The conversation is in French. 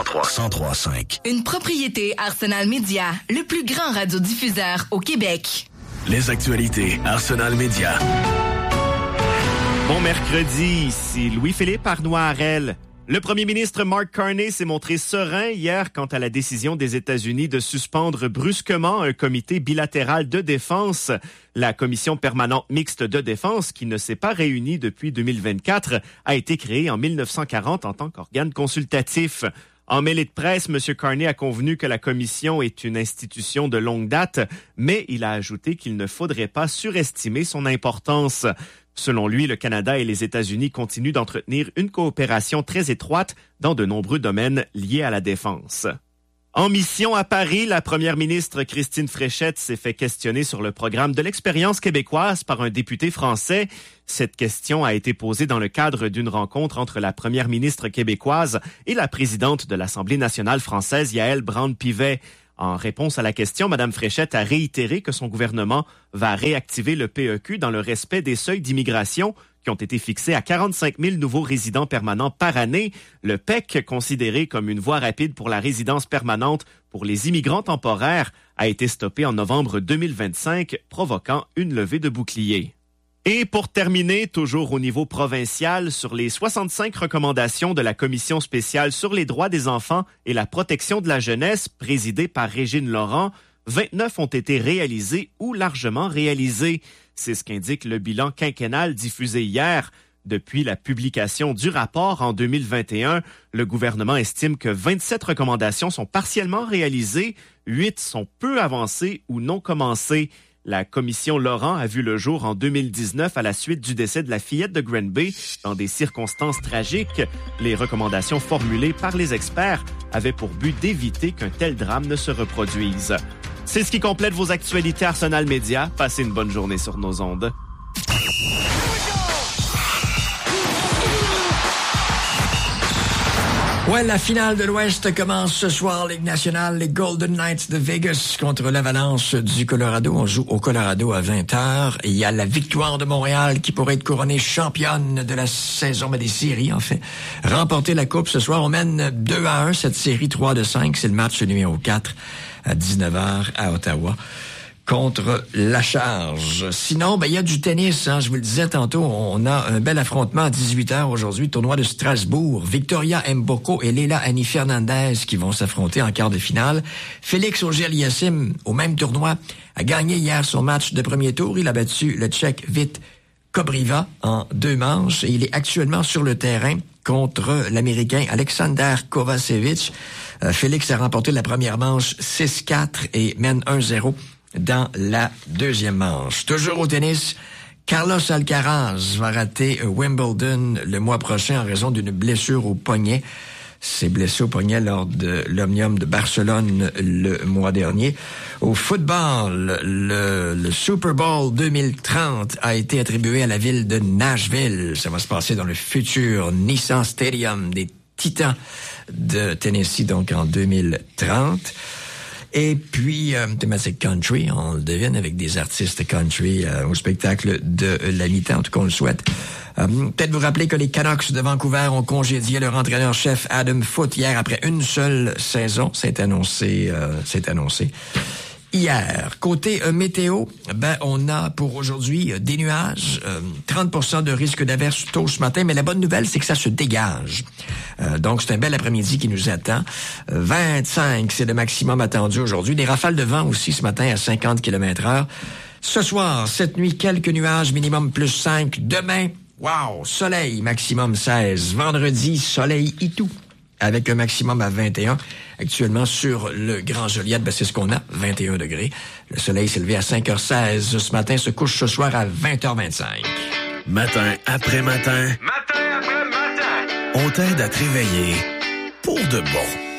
103.5. Une propriété Arsenal Média, le plus grand radiodiffuseur au Québec. Les actualités Arsenal Média. Bon mercredi, ici Louis-Philippe Arnois-Harel. Le premier ministre Mark Carney s'est montré serein hier quant à la décision des États-Unis de suspendre brusquement un comité bilatéral de défense. La commission permanente mixte de défense, qui ne s'est pas réunie depuis 2024, a été créée en 1940 en tant qu'organe consultatif. En mêlée de presse, M. Carney a convenu que la commission est une institution de longue date, mais il a ajouté qu'il ne faudrait pas surestimer son importance. Selon lui, le Canada et les États-Unis continuent d'entretenir une coopération très étroite dans de nombreux domaines liés à la défense. En mission à Paris, la première ministre Christine Fréchette s'est fait questionner sur le programme de l'expérience québécoise par un député français. Cette question a été posée dans le cadre d'une rencontre entre la première ministre québécoise et la présidente de l'Assemblée nationale française, Yaël Braun-Pivet. En réponse à la question, Mme Fréchette a réitéré que son gouvernement va réactiver le PEQ dans le respect des seuils d'immigration qui ont été fixés à 45 000 nouveaux résidents permanents par année. Le PEC, considéré comme une voie rapide pour la résidence permanente pour les immigrants temporaires, a été stoppé en novembre 2025, provoquant une levée de boucliers. Et pour terminer, toujours au niveau provincial, sur les 65 recommandations de la Commission spéciale sur les droits des enfants et la protection de la jeunesse, présidée par Régine Laurent, 29 ont été réalisées ou largement réalisées. C'est ce qu'indique le bilan quinquennal diffusé hier. Depuis la publication du rapport en 2021, le gouvernement estime que 27 recommandations sont partiellement réalisées, 8 sont peu avancées ou non commencées. La commission Laurent a vu le jour en 2019 à la suite du décès de la fillette de Granby dans des circonstances tragiques. Les recommandations formulées par les experts avaient pour but d'éviter qu'un tel drame ne se reproduise. C'est ce qui complète vos actualités Arsenal Média. Passez une bonne journée sur nos ondes. Ouais, la finale de l'Ouest commence ce soir. Ligue nationale, les Golden Knights de Vegas contre l'Avalanche du Colorado. On joue au Colorado à 20h. Il y a la Victoire de Montréal qui pourrait être couronnée championne de la saison, mais des séries, en fait. Remporter la Coupe ce soir. On mène 2-1, cette série 3-5. C'est le match numéro 4 à 19h à Ottawa contre la Charge. Sinon, il y a du tennis, hein. Je vous le disais tantôt, on a un bel affrontement à 18h aujourd'hui, tournoi de Strasbourg. Victoria Mboko et Leila Annie Fernandez qui vont s'affronter en quart de finale. Félix Auger-Aliassime, au même tournoi, a gagné hier son match de premier tour. Il a battu le Tchèque Vit Kobriva en 2 manches et il est actuellement sur le terrain contre l'Américain Alexander Kovacevic. Félix a remporté la première manche 6-4 et mène 1-0 dans la deuxième manche. Toujours au tennis, Carlos Alcaraz va rater Wimbledon le mois prochain en raison d'une blessure au poignet. s'est blessé au poignet lors de l'Omnium de Barcelone le mois dernier. Au football, le Super Bowl 2030 a été attribué à la ville de Nashville. Ça va se passer dans le futur Nissan Stadium des Titans de Tennessee, donc en 2030. Et puis, thématique country, on le devine, avec des artistes country au spectacle de la mi-temps, en tout cas on le souhaite. Peut-être vous rappeler que les Canucks de Vancouver ont congédié leur entraîneur-chef Adam Foote hier après une seule saison. C'est annoncé hier. Côté météo, on a pour aujourd'hui des nuages, 30% de risque d'averse tôt ce matin, mais la bonne nouvelle, c'est que ça se dégage. Donc, c'est un bel après-midi qui nous attend. 25, c'est le maximum attendu aujourd'hui. Des rafales de vent aussi ce matin à 50 km/h. Ce soir, cette nuit, quelques nuages, minimum plus 5. Demain, wow, soleil, maximum 16. Vendredi, soleil et tout, avec un maximum à 21. Actuellement, sur le Grand Joliette, c'est ce qu'on a, 21 degrés. Le soleil s'est levé à 5h16 ce matin, se couche ce soir à 20h25. Matin après matin. Matin après matin. On t'aide à te réveiller pour de bon.